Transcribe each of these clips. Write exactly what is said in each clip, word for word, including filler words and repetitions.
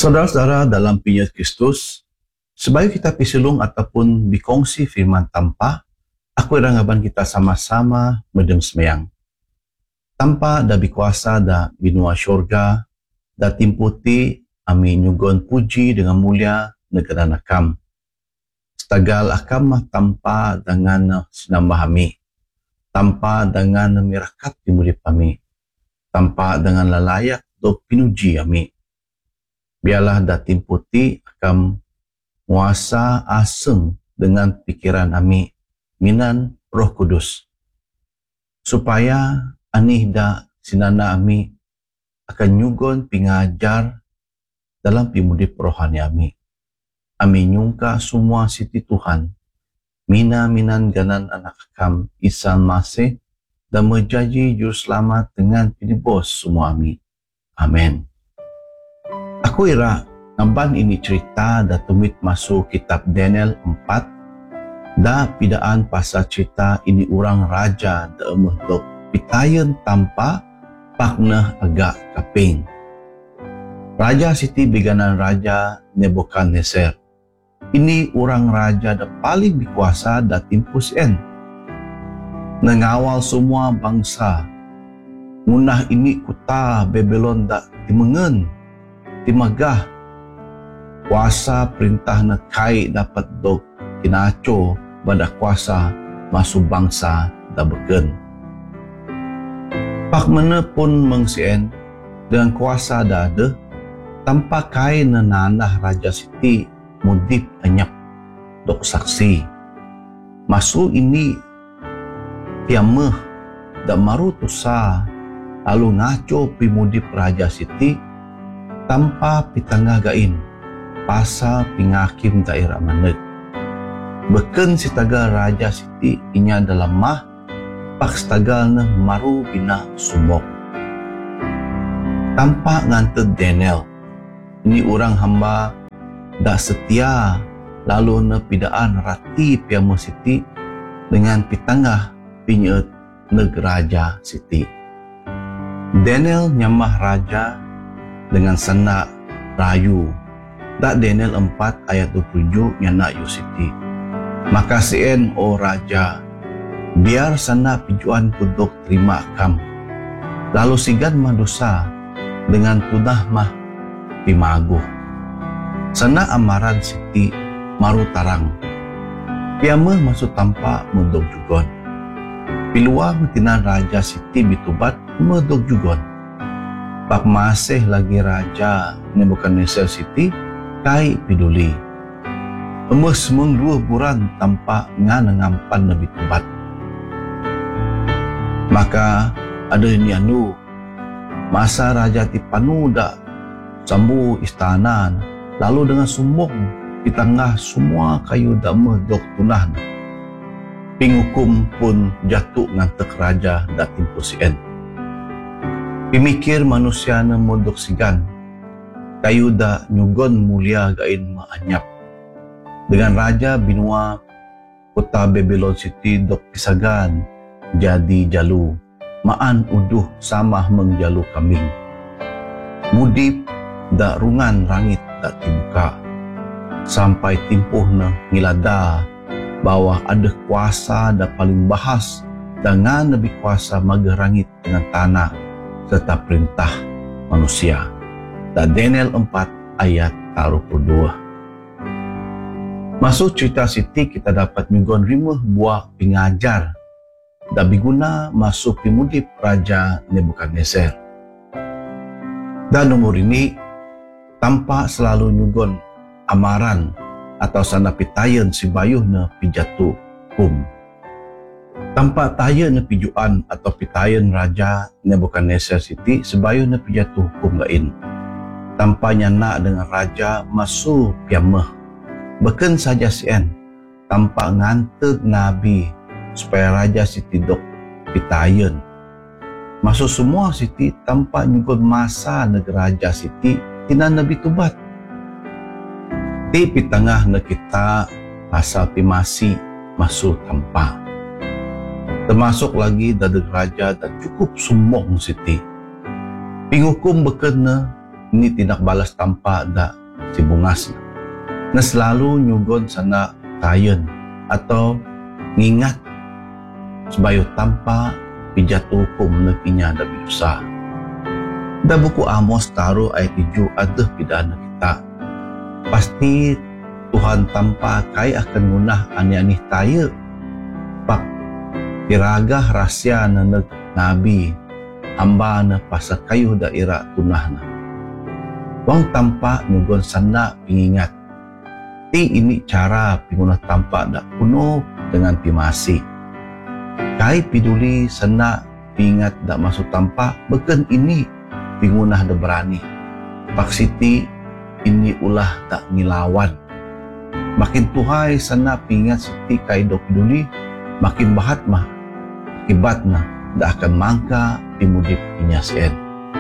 Saudara-saudara dalam pinyat Kristus, sebagai kita pisilung ataupun bikongsi firman tanpa, aku irangaban kita sama-sama medem semeyang. Tanpa da bikuasa da binua syurga, da timputi ami nyugon puji dengan mulia negara nakam. Setagal akam mah tanpa dengan sinambah ami, tanpa dengan mirakat dimurip kami, tanpa dengan lalayak do pinuji ami. Biarlah datim putih akan muasa aseng dengan pikiran ami minan Roh Kudus, supaya anih da sinana ami akan nyugon pingajar dalam pimudip rohani ami. Ami nyungka semua siti Tuhan, mina minan ganan anak akam Isa Masih dan menjadi juru selamat dengan pinibos semua ami. Amin. Aku ira namban ini cerita da tumit masuk kitab Daniel empat da pidaan pasal cerita ini orang raja da emeh dok pitayen tanpa pakneh agak kaping. Raja siti biganan Raja Nebukadnezar. Ini orang raja da paling berkuasa da timpus en. Nengawal semua bangsa. Munah ini kuta Babylon da timengen, timagah. Kuasa perintah na kai dapat dog kinaco pada kuasa masuk bangsa da beken. Pak mana pun mengsien dengan kuasa da ada tanpa kai na nanah raja siti mudip anyap dok saksi. Masuk ini tiameh da maru tusa lalu ngaco pimudip raja siti tanpa pitangah gain pasal pingakim daerah maneg. Beken sitaga raja siti inya dalam mah pak setagal na maru bina sumok. Tanpa nganted Daniel, ini orang hamba dak setia lalu na pidaan rati piamo siti dengan pitangah pinyet neg raja siti. Daniel nyamah raja dengan senak rayu. Dak Daniel empat ayat dua puluh tujuh nyana yu siti. Maka sien o raja, biar sana pijuan kudok terima akam. Lalu sigan madosa dengan tunah mah pimaguh. Sana amaran siti maru tarang. Piameh masuk tanpa mendog jugon. Piluang tinan raja siti bitubat mendog jugon. Pak masih lagi raja Nebukadnezar siti kai piduli. Emes mengdua buran tanpa ngan ngampan na bitubat. Maka ada ini anu masa raja tipanu dak sambu istana lalu dengan sumbong di tengah semua kayu dak meh dok tunah. Pinghukum pun jatuh ngantek raja dak timpusien. Pimikir manusia na modok sigan kayu dak nyugon mulia gain maanyap. Dengan raja binua kota Babylon City dok pisagan jadi jalu maan uduh samah mengjalu kambing. Mudip dak rungan langit dak dibuka sampai timpuh na ngilada bawah ada kuasa dak paling bahas dengan lebih kuasa magerangit dengan tanah serta perintah manusia. Dan Daniel empat ayat dua puluh dua. Masuk cerita siti kita dapat mingguan rimah buah pengajar dan biguna masuk pimudip Raja Nebukadnezar. Dan nomor ini tanpa selalu nyugon amaran atau sana pitayen si bayuh na pijatu kum. Tanpa tayen na pijuan atau pitayen Raja Nebukadnezar siti sebayuh na pijatu hukum lain. Tanpa nyana dengan raja masuk piameh. Beken saja sien tanpa nganted nabi supaya raja siti dok pitayen. Masuk semua siti tanpa nyugon masa negara raja siti tina nabi tubat. Ti pitangah na kita pasal pimasi masuk tanpa. Termasuk lagi dadeg raja dan cukup sumong siti. Pinghukum beken na ini tindak balas tampa da si bungas na. Na selalu nyugod sana tayon atau ngingat sebayo tampa pijat hukum na pinya da binusa. Da buku Amos taro ay tijo aduh pidana kita. Pasti Tuhan tampa kay akan ngunah ani-ani tayo. Pak tiragah rasya na nag nabi amba na pasakayo daira tunah na. Wang tampa nugon sana pingingat. Ti ini cara pingunah tampa da kuno dengan pimasi. Kay piduli sana pingat da masuk tampa beken ini pingunah da berani. Paksiti ini ulah tak ngilawan. Makin tuhay sana pingat siti kay do piduli makin bahat mah akibat na da akan mangka pimudip inya sien.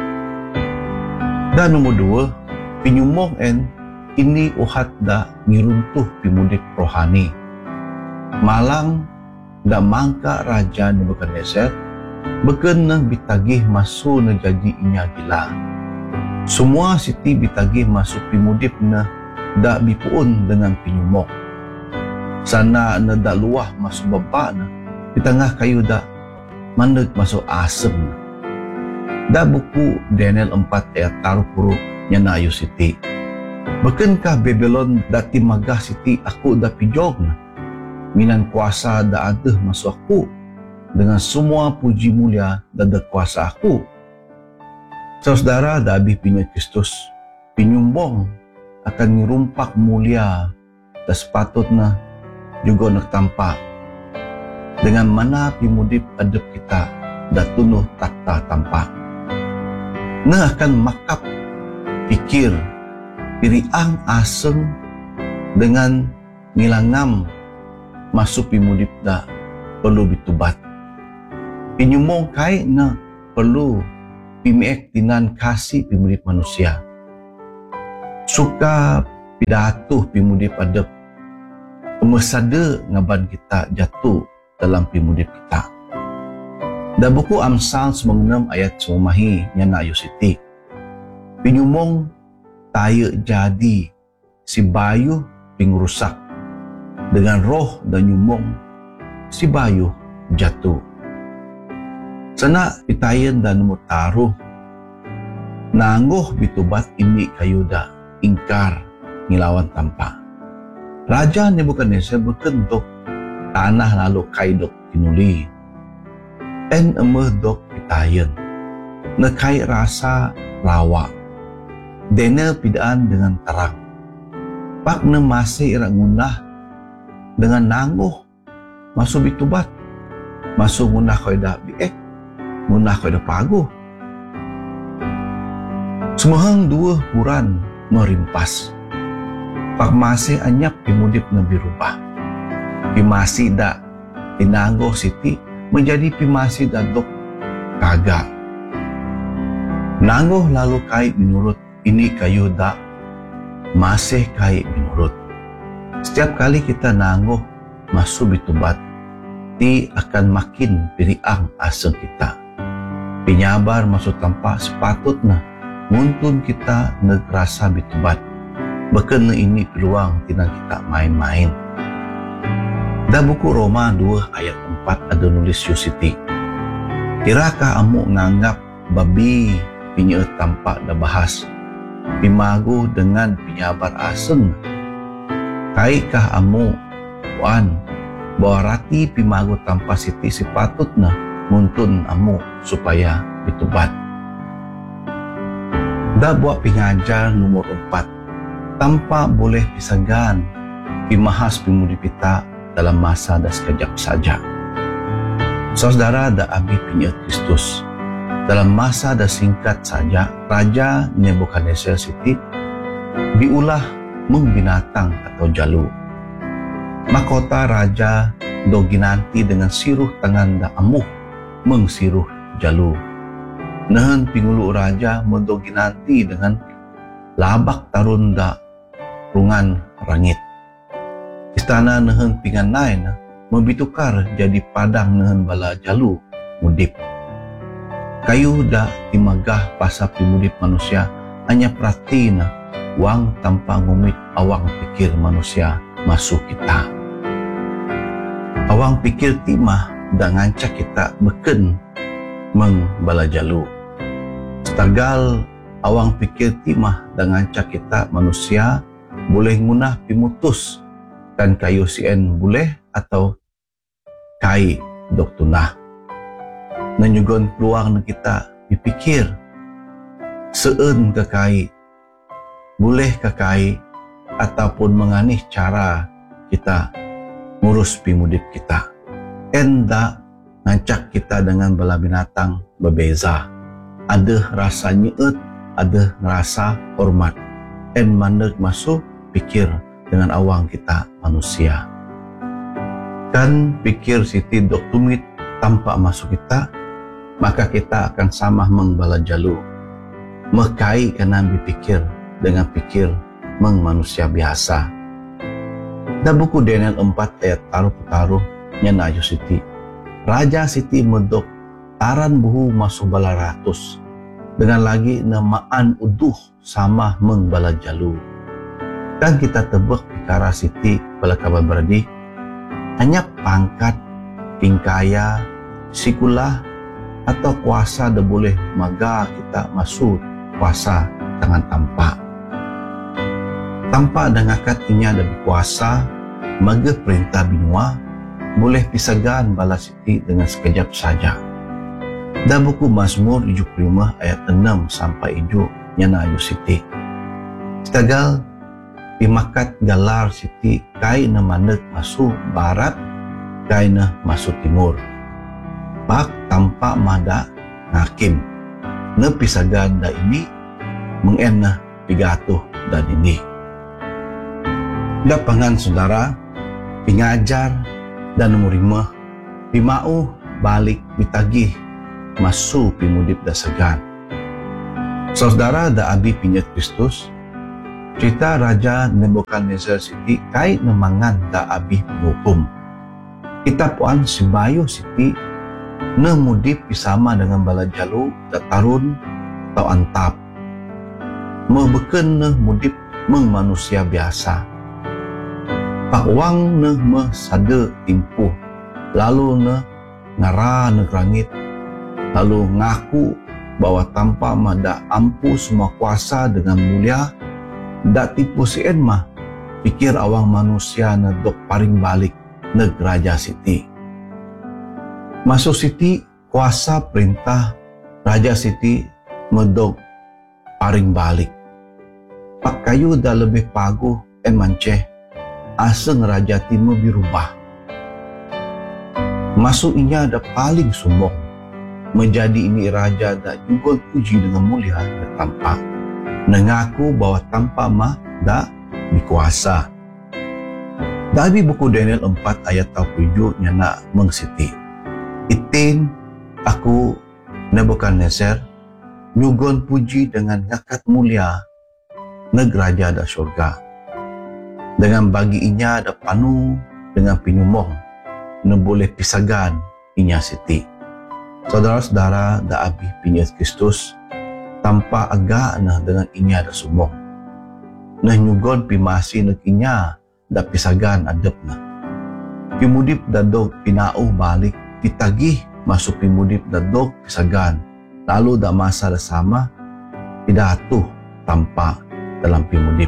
Dan nomor dua, pinyumong en ini uhat da ngiruntuh pimudip rohani. Malang da mangka raja Nebukadneser beken na bitagih masu na jadi inya gila. Semua siti bitagih masuk pimudip na da bipuon dengan pinyumong. Sana na da luah masuk baba na di tengah kayu da maneg masuk asem na. Da buku Daniel empat ayat taruh puru nyana ayu siti. Beken ka Babylon da timagah siti aku da pijog na. Minan kuasa da adeh masuk aku dengan semua puji mulia da da kuasa aku. Saudara da abih pinya Kristus pinyumbong akan ngirumpak mulia da sepatutna juga nak tampak dengan mana pimudip adep kita da tunuh takta tampak. Na akan makap pikir piriang aseng dengan ngilangam masuk pimudip da perlu bitubat. Pinyumong kay na perlu pimiek tinan kasih pimudip manusia. Suka pidatuh pimudip adep pemasada ngaban kita jatuh dalam pimudip kita. Da buku Amsal sembilan ayat sumahi nyana ayu siti. Pinyumong tayo jadi si bayu pingrusak. Dengan roh dan nyumong si bayu jatuh. Sana pitayan dan mutaruh. Nanggoh bitubat ini kayu da ingkar ngilawan tampa. Raja Nebukadneser berkentuk tanah lalu kaidok kinuli. En emeh dok pitayen. Nekai rasa rawa. Dene pidaan dengan terang. Pak ne masih irak ngunah dengan nangguh masuk bitubat. Masuk ngunah kau dah biek. Ngunah kau dah paguh. Semahang dua buran merimpas. Pak masih anyap pimudip na birubah. Pimasi da tinanggo siti menjadi pimasi da dok kaga. Nanggo lalu kai menurut ini kayu da masih kai menurut. Setiap kali kita nanggo masuk bitubat, ti akan makin piriang aseng kita. Pinyabar masuk tanpa sepatutnya nguntun kita negrasa bitubat. Beken ini peluang tinang kita main-main. Da buku Roma dua ayat empat ada nulis Yusiti. Tirakah amu nganggap babi pinya tampak da bahas. Pimagu dengan pinyabar aseng. Kaikah amu wan bawa rati pimagu tanpa siti sepatutna nguntun amu supaya bitubat. Da buat pengajar nomor empat. Tanpa boleh pisagan pimahas pimudipita dalam masa dan sekejap saja. Saudara da abi pinya Kristus. Dalam masa dan singkat saja, Raja Nebukadneser siti diulah mengbinatang atau jalu. Mahkota Raja doginanti dengan siruh tangan da amuh mengsiruh jalu. Nahan pingulu Raja mendoginanti dengan labak tarun da rungan rangit. Istana nahan pinganay na membitukar jadi padang nahan bala jalu mudip. Kayu da timagah pasap pimudip manusia hanya perhati na wang tanpa ngumit awang pikir manusia masuk kita. Awang pikir timah da ngancak kita beken mengbalajalu. Setagal awang pikir timah da ngancak kita manusia boleh munah pimutus kan kayu sien boleh atau kai dok tunah. Nanyugon peluang na kita dipikir seen kekai boleh kekai ataupun menganih cara kita ngurus pimudip kita. Enda ngancak kita dengan bala binatang berbeza. Ada rasa nyeut, ada rasa hormat. En mandek masuk pikir dengan awang kita manusia. Kan pikir siti dok tumit tanpa masuk kita, maka kita akan sama mengbala jalu. Mekai kena berpikir dengan pikir meng manusia biasa. Da buku Daniel empat ayat taruh-taruh nyana ayo siti. Raja siti medok taran buhu masuk bala ratus. Dengan lagi namaan uduh sama meng bala jalu. Kan kita tebak pikara siti bala kabar beradi hanya pangkat, pingkaya, sikulah atau kuasa dah boleh maga kita masuk kuasa tangan tampak. Tanpa dengakat inya ada kuasa, maga perintah binua, boleh pisagan bala siti dengan sekejap saja. Da buku Mazmur tujuh puluh lima ayat enam sampai tujuh nyana ayu siti. Setagal pimakat galar siti kai na manek masuk barat, kai na masuk timur. Pak tanpa mada ngakim. Ne pisagan da ini mengen na pigatuh dan ini. Da pangan saudara, pingajar dan murimah, pimau balik ditagih masuk pimudip da segan. Saudara da abi pinyat Kristus, cerita Raja Nebukadnezar siti kai nemangan da abi hukum. Kita puan sibayo siti ne mudip pisama dengan bala jalu da tarun atau antap. Mebeken ne mudip meng manusia biasa. Pakwang ne me sade timpuh, lalu ne ngara ne rangit, lalu ngaku bahwa tanpa mada ampu semua kuasa dengan mulia, dak tipu sien mah pikir awang manusia na dok paring balik neg raja siti. Masuk siti kuasa perintah raja siti medok paring balik. Pak kayu dah lebih paguh en manceh aseng raja timur birubah. Masuk inya ada paling sumbong. Menjadi ini raja dah juga puji dengan mulia dan tampak. Mengaku bahwa tanpa mah dah dikuasa. Dari buku Daniel empat ayat tujuh nyana mengsiti. Itin aku Nebukadnezar nyugon puji dengan ngakat mulia neg raja da surga. Dengan bagi inya ada panu dengan pinyumong ne boleh pisagan inya siti. Saudara-saudara da abi pinyat Kristus tanpa agak nah dengan inya ada sumong. Nah nyugon pimasi neg inya da pisagan adep na. Pimudip da dog pinauh balik pitagih masuk pimudip da dog pisagan. Lalu da masa da sama pidatuh tanpa dalam pimudip.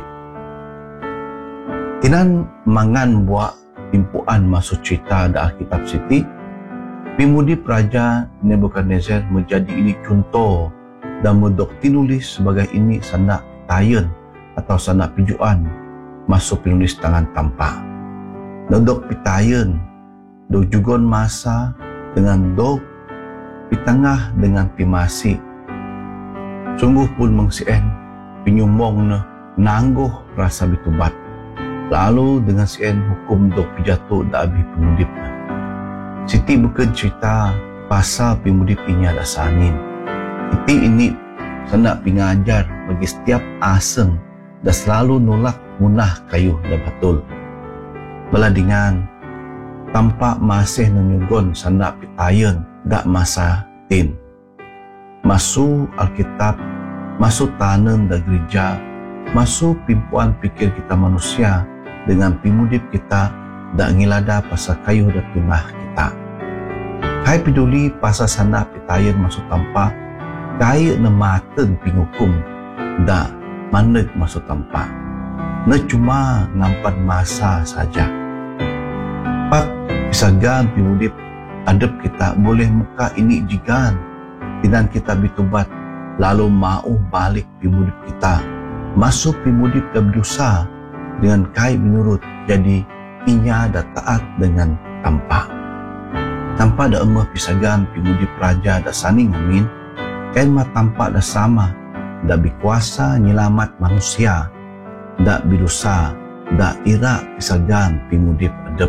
Tinan mangan buat timpuan masuk cerita da Alkitab siti, pimudip Raja Nebukadnezar menjadi ini contoh dan medok tinulis sebagai ini sandak tayen atau sandak pijuan masuk penulis tangan tampak. Dodok pitayen, do jugon masa dengan dog pitengah dengan pimasi. Sungguh pun mengsien pinyumong na nangguh rasa bitubat. Lalu dengan sien hukum dok pijatuh da abi pimudip na. Siti bukan cerita pasal pimudip inya da sanin. Iti ini sandak pingajar bagi setiap aseng da selalu nolak munah kayuh da batul. Beladingan tanpa masih menyugon sandak pitayen dak masa tin. Masu Alkitab masuk tahanan da gereja, masuk pimpuan pikir kita manusia dengan pimudip kita da ngilada pasal kayu da tunah kita. Kai peduli pasal sana pitayan masuk tanpa, kai nematen pingukum da maneg masuk tanpa. Na cuma ngampan masa saja. Pak pisagan pimudip adab kita boleh muka ini jigan dan kita bitubat lalu mau balik pimudip kita masuk pimudip dan berdosa dengan kai menurut jadi inya ada taat dengan tanpa tanpa ada emah pisagan pimudip raja da saning amin kain mah tanpa da sama da bikuasa nyelamat manusia da bidosa da ira pisagan pimudip adab.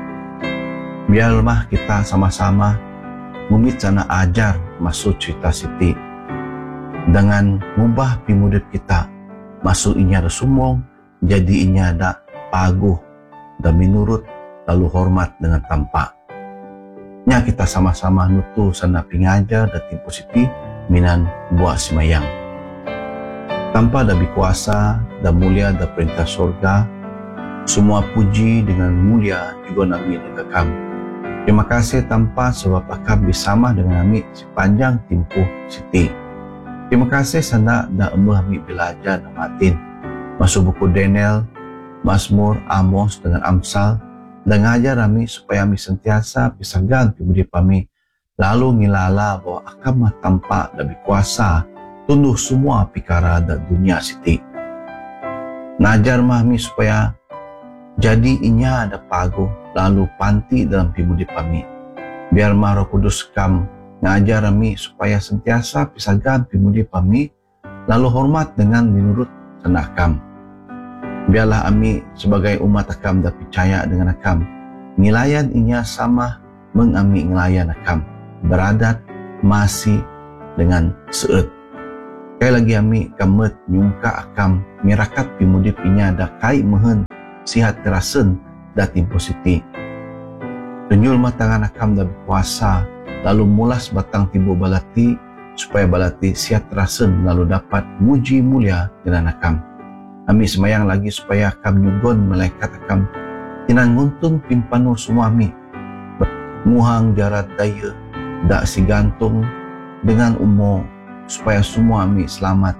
Biarlah kita sama-sama ngumit sana ajar masuk cerita Siti dengan ngubah pimudip kita masuk inya ada sumong jadi inya ada paguh dan menurut lalu hormat dengan tanpa nya kita sama-sama nutu sana pingajar dan tipu Siti minan buah semayang tanpa ada bikuasa dan mulia dan perintah surga semua puji dengan mulia juga nabi negakam. Terima kasih tanpa sebab akam bersama dengan kami sepanjang tempoh Siti. Terima kasih sana dah emah kami belajar dan matin. Masuk buku Daniel, Mazmur, Amos dengan Amsal dan ngajar kami supaya kami sentiasa pisagan pibudi kami lalu ngilala bahwa akam mah tampak dan berkuasa tunduh semua pikara dan dunia Siti. Ngajar kami supaya jadi inya ada pagu lalu panti dalam pimudip kami. Biar Roh Kudus kam ngajar kami supaya sentiasa pisagan pimudip kami lalu hormat dengan menurut senakam. Biarlah kami sebagai umat akam dan percaya dengan akam ngilayan inya sama mengami ngelayan akam beradat masih dengan seut. Kali lagi kami kamet nyungka akam mirakat pimudip inya ada kai mehen sihat terasen datim positif. Tunjul matangan akam dan berkuasa lalu mulas batang tibu balati supaya balati sihat terasen lalu dapat muji mulia dengan akam. Kami semayang lagi supaya akam nyugon malaikat akam tinan nguntung pimpanu semua kami muhang jarat daya dak si gantung dengan umur supaya semua kami selamat